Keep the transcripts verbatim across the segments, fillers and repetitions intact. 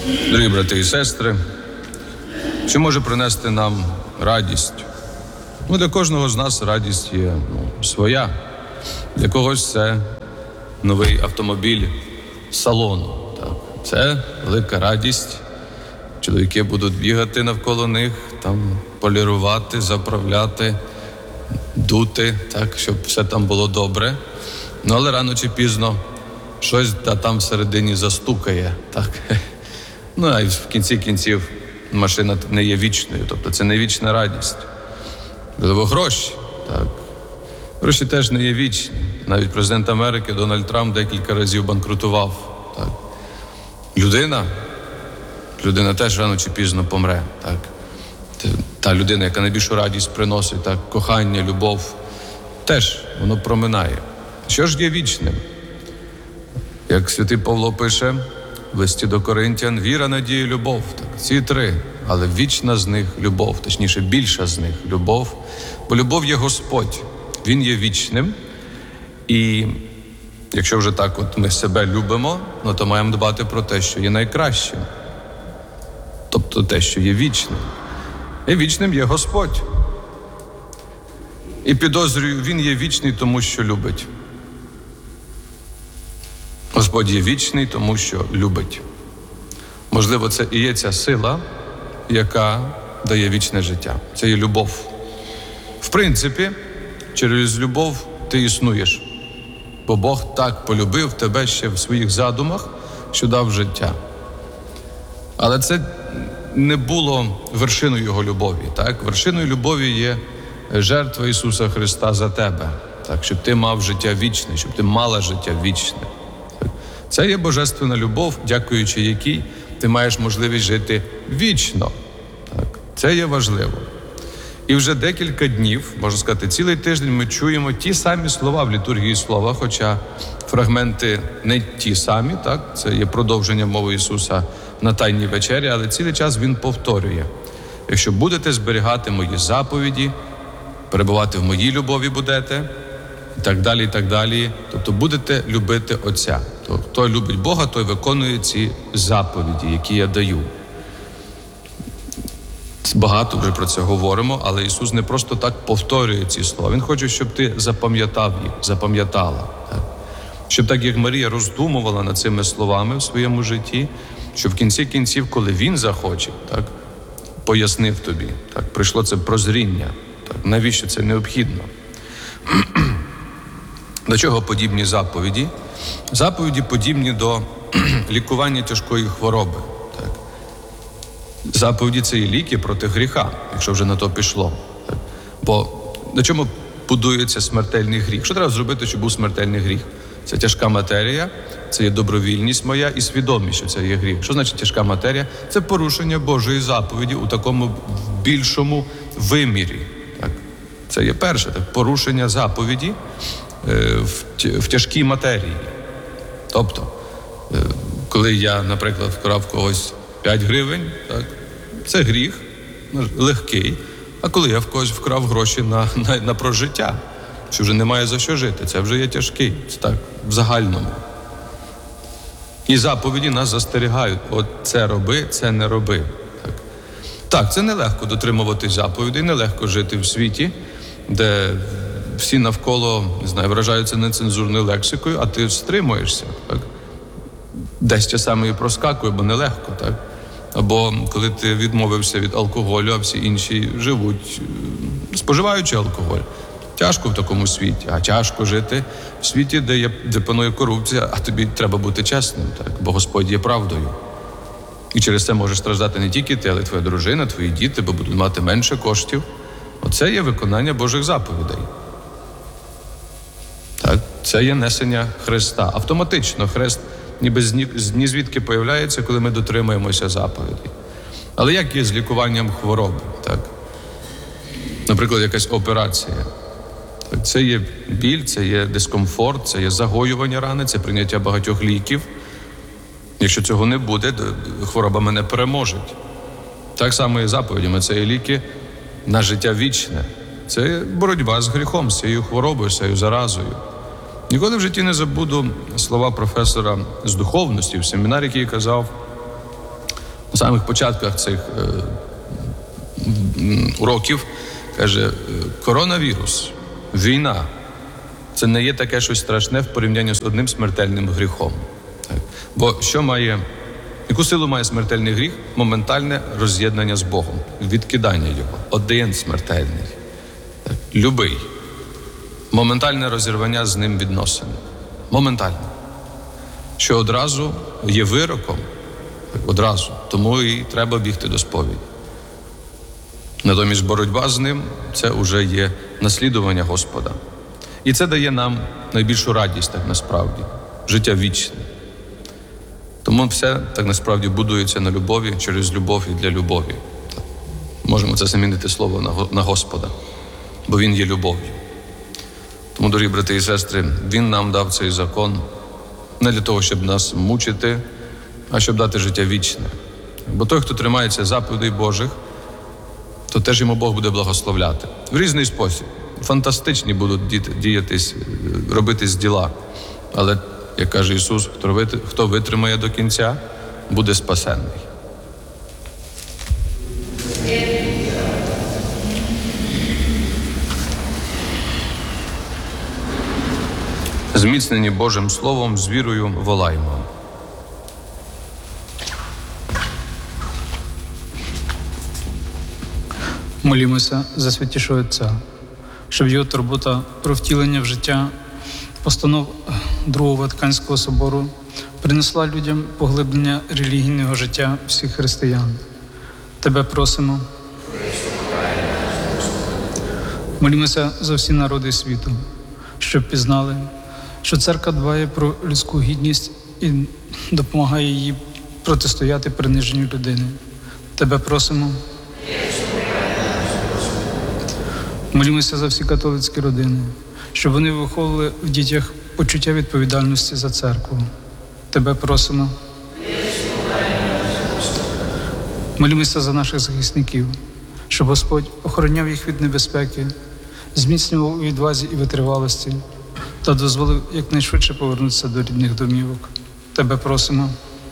Дорогі брати і сестри, що може принести нам радість? Ну, для кожного з нас радість є ну, своя. Для когось це новий автомобіль з салону. Так. Це велика радість. Чоловіки будуть бігати навколо них, там полірувати, заправляти, дути, так, щоб все там було добре. Ну, але рано чи пізно щось та там всередині застукає. Так. Ну, а в кінці кінців машина не є вічною, тобто це не вічна радість. Можливо, гроші, так. Гроші теж не є вічні. Навіть президент Америки Дональд Трамп декілька разів банкрутував. Так. Людина, людина теж рано чи пізно помре. Так. Та людина, яка найбільшу радість приносить, так, кохання, любов, теж воно проминає. Що ж є вічним? Як святий Павло пише в листі до Коринтян, віра, надія, любов. Так, ці три, але вічна з них любов, точніше більша з них любов. Бо любов є Господь, Він є вічним. І якщо вже так от ми себе любимо, ну, то маємо дбати про те, що є найкращим. Тобто те, що є вічним. І вічним є Господь. І підозрюю, Він є вічний, тому що любить. Господь є вічний, тому що любить. Можливо, це і є ця сила, яка дає вічне життя. Це є любов. В принципі, через любов ти існуєш. Бо Бог так полюбив тебе ще в своїх задумах, що дав життя. Але це не було вершиною Його любові. Так? Вершиною любові є жертва Ісуса Христа за тебе. Так? Щоб ти мав життя вічне, щоб ти мала життя вічне. Так? Це є божественна любов, дякуючи якій ти маєш можливість жити вічно. Так? Це є важливо. І вже декілька днів, можна сказати, цілий тиждень ми чуємо ті самі слова в літургії слова, хоча фрагменти не ті самі, так? Це є продовження мови Ісуса на Тайній вечері, але цілий час Він повторює: якщо будете зберігати мої заповіді, перебувати в моїй любові будете, і так далі, і так далі. Тобто будете любити Отця. Тобто, хто любить Бога, той виконує ці заповіді, які я даю. Багато вже про це говоримо, але Ісус не просто так повторює ці слова. Він хоче, щоб ти запам'ятав їх, запам'ятала. Так? Щоб так, як Марія роздумувала над цими словами в своєму житті, що в кінці кінців, коли Він захоче, так, пояснив тобі, так, прийшло це прозріння, так, навіщо це необхідно. До чого подібні заповіді? Заповіді подібні до лікування тяжкої хвороби. Так. Заповіді – це і ліки проти гріха, якщо вже на то пішло. Так. Бо на чому будується смертельний гріх? Що треба зробити, щоб був смертельний гріх? Це тяжка матерія, це є добровільність моя і свідомість, що це є гріх. Що значить тяжка матерія? Це порушення Божої заповіді у такому більшому вимірі. Так. Це є перше, так, порушення заповіді е, в, в тяжкій матерії. Тобто, е, коли я, наприклад, вкрав когось п'ять гривень, так, це гріх, легкий. А коли я в когось вкрав гроші на, на, на прожиття, що вже немає за що жити, це вже є тяжкий, це так, в загальному. І заповіді нас застерігають: от це роби, це не роби. Так, так, це нелегко дотримувати заповідей, нелегко жити в світі, де всі навколо, не знаю, вражаються нецензурною лексикою, а ти стримуєшся. Так? Десь часами і проскакує, бо нелегко, так? Або коли ти відмовився від алкоголю, а всі інші живуть, споживаючи алкоголь. Тяжко в такому світі, а тяжко жити в світі, де є, де панує корупція, а тобі треба бути чесним, так? Бо Господь є правдою. І через це можеш страждати не тільки ти, але й твоя дружина, твої діти, бо будуть мати менше коштів. Оце є виконання Божих заповідей. Так? Це є несення Христа. Автоматично Хрест ніби ні звідки появляється, коли ми дотримуємося заповідей. Але як є з лікуванням хвороби? Так? Наприклад, якась операція. Так? Це є біль, це є дискомфорт, це є загоювання рани, це прийняття багатьох ліків. Якщо цього не буде, хвороба мене переможе. Так само і заповідями. Це є ліки на життя вічне. Це боротьба з гріхом, з цією хворобою, з цією заразою. Ніколи в житті не забуду слова професора з духовності в семінарі, який казав: У самих початках цих е, уроків каже, коронавірус, війна – це не є таке щось страшне в порівнянні з одним смертельним гріхом. Так. Бо що має, яку силу має смертельний гріх? Моментальне роз'єднання з Богом, відкидання його. Один смертельний. Так. Любий. Моментальне розірвання з ним відносин. Моментально. Що одразу є вироком, одразу. Тому і треба бігти до сповіді. Натомість боротьба з ним – це вже є наслідування Господа. І це дає нам найбільшу радість, так насправді, життя вічне. Тому все так насправді будується на любові, через любов і для любові. Так. Можемо це замінити слово на Господа, бо Він є любов'ю. Тому, дорогі брати і сестри, Він нам дав цей закон не для того, щоб нас мучити, а щоб дати життя вічне. Бо той, хто тримається заповідей Божих, то теж йому Бог буде благословляти. В різний спосіб. Фантастичні будуть діятись, робитись діла. Але, як каже Ісус, хто витримає до кінця, буде спасенний. Зміцнені Божим Словом, з вірою волаємо. Молімося за святішого Отця, щоб його турбота про втілення в життя постанов Другого Ватиканського собору принесла людям поглиблення релігійного життя всіх християн. Тебе просимо. Молімося за всі народи світу, щоб пізнали, що Церква дбає про людську гідність і допомагає їй протистояти приниженню людини. Тебе просимо. Молімося за всі католицькі родини, щоб вони виховували в дітях почуття відповідальності за церкву. Тебе просимо. Молімося за наших захисників, щоб Господь охороняв їх від небезпеки, зміцнював у відвазі і витривалості та дозволив якнайшвидше повернутися до рідних домівок. Тебе просимо.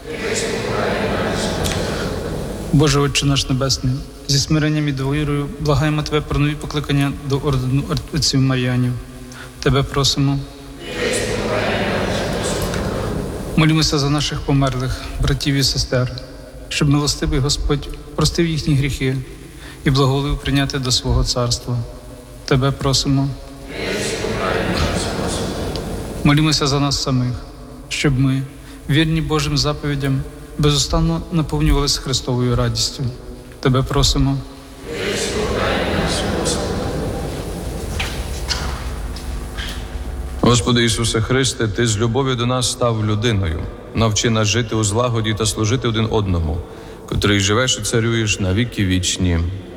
Боже Отче наш Небесний, зі смиренням і довірою благаємо Тебе про нові покликання до ордену отців Мар'янів. Тебе просимо. Молімося за наших померлих братів і сестер, щоб милостивий Господь простив їхні гріхи і благоволив прийняти до свого царства. Тебе просимо. Молімося за нас самих, щоб ми, вірні Божим заповідям, безустанно наповнювалися Христовою радістю. Тебе просимо. Господи Ісусе Христе, Ти з любові до нас став людиною. Навчи нас жити у злагоді та служити один одному, котрий живеш і царюєш на віки вічні.